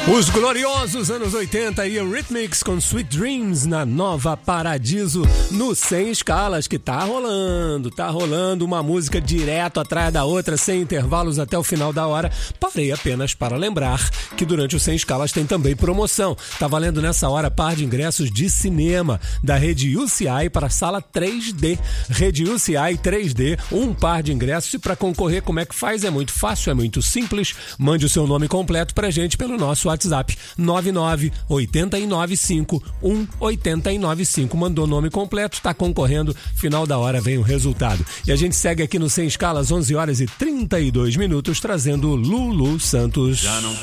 Os gloriosos anos 80 e Eurythmics com Sweet Dreams na Nova Paradiso no Sem Escalas, que tá rolando uma música direto atrás da outra, sem intervalos até o final da hora. Parei apenas para lembrar que durante o Sem Escalas tem também promoção. Tá valendo nessa hora par de ingressos de cinema da Rede UCI para a sala 3D. Rede UCI 3D, um par de ingressos. E para concorrer, como é que faz? É muito fácil, é muito simples. Mande o seu nome completo pra gente pelo nosso WhatsApp 99-895-1895. Mandou nome completo, tá concorrendo, final da hora vem o resultado. E a gente segue aqui no Sem Escalas, 11 horas e 32 minutos, trazendo Lulu Santos.